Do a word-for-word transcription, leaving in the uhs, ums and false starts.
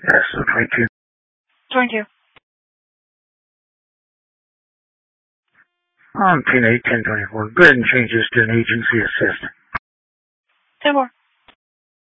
Yes, so twenty-two. twenty-two. On ten eight, ten twenty-four. Go ahead and change this to an agency assist. ten four.